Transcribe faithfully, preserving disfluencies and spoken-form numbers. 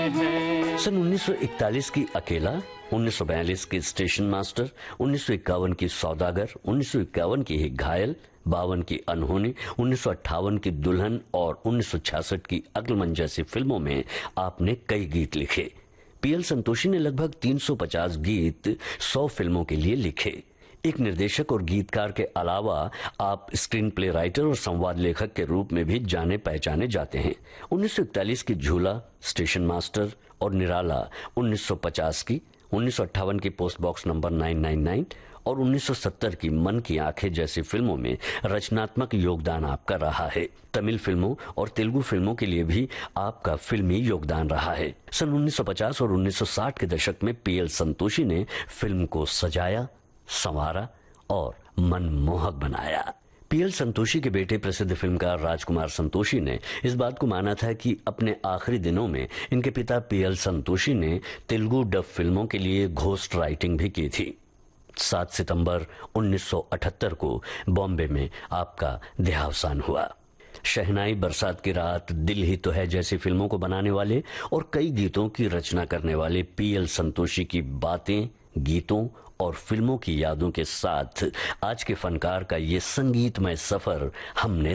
सन उन्नीस सौ इकतालीस की अकेला, उन्नीस सौ बयालीस की स्टेशन मास्टर, उन्नीस सौ इक्यावन की सौदागर, उन्नीस सौ इक्यावन की ही घायल, बावन की अनहोनी, उन्नीस सौ अट्ठावन की दुल्हन और उन्नीस सौ छियासठ की अक्लमंद जैसी फिल्मों में आपने कई गीत लिखे। पीएल संतोषी ने लगभग तीन सौ पचास गीत सौ फिल्मों के लिए लिखे। एक निर्देशक और गीतकार के अलावा आप स्क्रीन प्ले राइटर और संवाद लेखक के रूप में भी जाने पहचाने जाते हैं। उन्नीस सौ इकतालीस की झूला, स्टेशन मास्टर और निराला, उन्नीस सौ पचास की, उन्नीस सौ अट्ठावन की पोस्ट बॉक्स नंबर नौ सौ निन्यानवे और उन्नीस सौ सत्तर की मन की आंखें जैसी फिल्मों में रचनात्मक योगदान आपका रहा है। तमिल फिल्मों और तेलुगु फिल्मों के लिए भी आपका फिल्मी योगदान रहा है। सन उन्नीस सौ पचास और उन्नीस सौ साठ के दशक में पीएल संतोषी ने फिल्म को सजाया, संवारा और मनमोहक बनाया। पीएल संतोषी के बेटे प्रसिद्ध फिल्मकार राजकुमार संतोषी ने इस बात को माना था कि अपने आखिरी दिनों में इनके पिता पीएल संतोषी ने तेलुगु डब फिल्मों के लिए घोस्ट राइटिंग भी की थी। सात सितंबर उन्नीस सौ अठहत्तर को बॉम्बे में आपका देहावसान हुआ। शहनाई, बरसात की रात, दिल ही तो है जैसी फिल्मों को बनाने वाले और कई गीतों की रचना करने वाले पीएल संतोषी की बातें, गीतों और फिल्मों की यादों के साथ आज के फनकार का ये संगीतमय सफर हमने